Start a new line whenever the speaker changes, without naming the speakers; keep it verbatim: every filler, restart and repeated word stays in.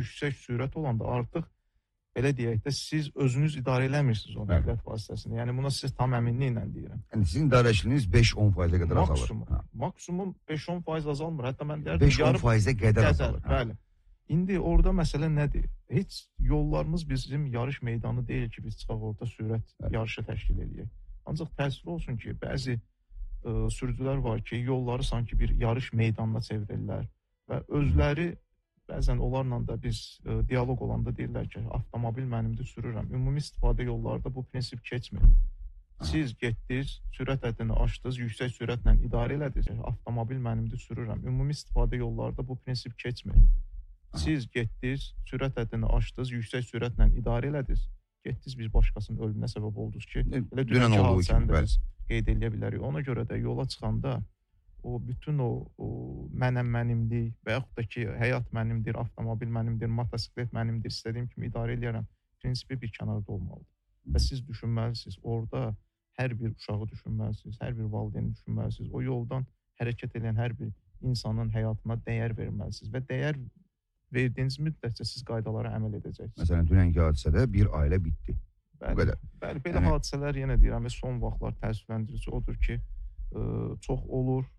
yüksək sürət olanda artıq belə deyək də, siz özünüz idarə eləmirsiniz o nəqliyyat vasitəsini. Yəni, buna siz tam əminliklə deyirəm.
Yəni, sizin idarəçiliyiniz beş on faiza qədər azalır.
Maksimum, maksimum beş on faiz azalmır. Hətta mən deyərdim,
beş on faiza qədər azalır.
Bəli. İndi orada məsələ nədir? Heç yollarımız bizim yarış meydanı deyil ki, biz çıxaq orada sürət yarışı təşkil edəyək. Ancaq təəssüf olsun ki, bəzi ə, sürücülər var ki, yolları sanki bir yarış meydanına çevirirlər və özləri bəzən onlarla da biz ə, dialoq olanda deyirlər ki, avtomobil mənimdir, sürürəm. Ümumi istifadə yollarda bu prinsip keçmir. Siz getdiniz, sürət həddini aşdınız, yüksək sürətlə idarə elədiniz. Avtomobil mənimdir, sürürəm. Ümumi istifadə yollarda bu prinsip keçmir. Siz getdiniz, sürət həddini aşdınız, yüksək sürətlə idarə elədiniz. Getdiniz, biz başqasının ölümünə səbəb oldunuz ki, elə dünənki hadisəni də biz qeyd edə bilərik. Ona görə də yola çıxanda o bütün o, o mənəm mənimlik və yaxud da ki, həyat mənimdir, avtomobil mənimdir, motosiklet mənimdir, istədiyim kimi idarə eləyərəm. Prinsipi bir kənarda olmalıdır. Və siz düşünməlisiniz, orada hər bir uşağı düşünməlisiniz, hər bir valideyni düşünməlisiniz. O yoldan hərəkət edən hər bir insanın həyatına dəyər verməlisiniz və dəyər verdiyiniz müddətcə siz qaydalara əməl edəcəksiniz.
Məsələn, dünənki hadisədə bir ailə bitdi.
Bəli,
Bu qədər.
Bəli, belə yəni... hadisələr yenə deyirəm, son vaxtlar təəssüfləndirici odur ki, ə, çox olur